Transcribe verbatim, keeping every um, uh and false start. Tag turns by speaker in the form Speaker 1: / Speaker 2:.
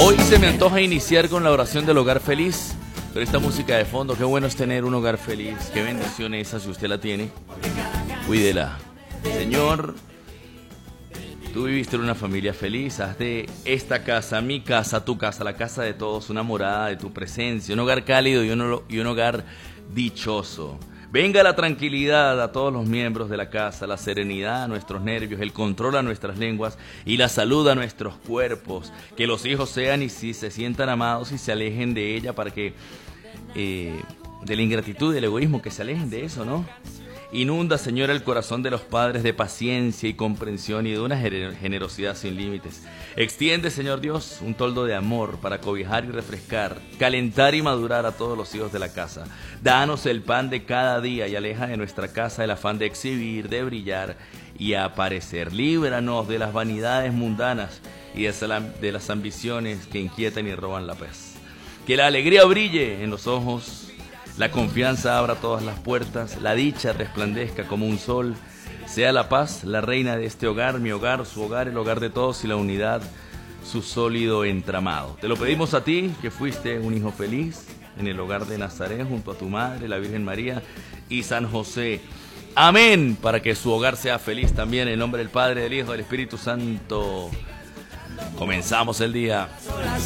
Speaker 1: Hoy se me antoja iniciar con la oración del hogar feliz. Pero esta música de fondo, qué bueno es tener un hogar feliz. Qué bendición esa si usted la tiene. Cuídela. Señor, tú viviste en una familia feliz. Haz de esta casa, mi casa, tu casa, la casa de todos, una morada de tu presencia. Un hogar cálido y un, y un hogar dichoso. Venga la tranquilidad a todos los miembros de la casa, la serenidad a nuestros nervios, el control a nuestras lenguas y la salud a nuestros cuerpos. Que los hijos sean y si se sientan amados y se alejen de ella para que, eh, de la ingratitud y del egoísmo, que se alejen de eso, ¿no? Inunda, Señor, el corazón de los padres de paciencia y comprensión y de una generosidad sin límites. Extiende, Señor Dios, un toldo de amor para cobijar y refrescar, calentar y madurar a todos los hijos de la casa. Danos el pan de cada día y aleja de nuestra casa el afán de exhibir, de brillar y aparecer. Líbranos de las vanidades mundanas y de las ambiciones que inquietan y roban la paz. Que la alegría brille en los ojos, la confianza abra todas las puertas, la dicha resplandezca como un sol. Sea la paz la reina de este hogar, mi hogar, su hogar, el hogar de todos y la unidad, su sólido entramado. Te lo pedimos a ti, que fuiste un hijo feliz en el hogar de Nazaret, junto a tu madre, la Virgen María y San José. Amén, para que su hogar sea feliz también, en nombre del Padre, del Hijo, del Espíritu Santo. Comenzamos el día.